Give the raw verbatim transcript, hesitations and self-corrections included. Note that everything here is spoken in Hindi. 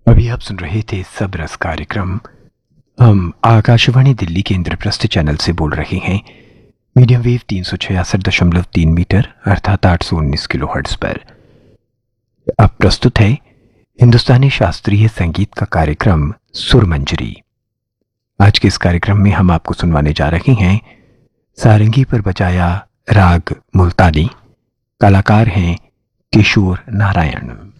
अभी आप सुन रहे थे सब रस कार्यक्रम। हम आकाशवाणी दिल्ली के इंद्रप्रस्थ चैनल से बोल रहे हैं, मीडियम वेव तीन सौ छियासठ दशमलव तीन मीटर अर्थात आठ सौ उन्नीस किलो हर्ट्ज पर। अब प्रस्तुत है हिंदुस्तानी शास्त्रीय संगीत का कार्यक्रम सुरमंजरी। आज के इस कार्यक्रम में हम आपको सुनवाने जा रहे हैं सारंगी पर बजाया राग मुल्तानी। कलाकार हैं किशोर नारायण।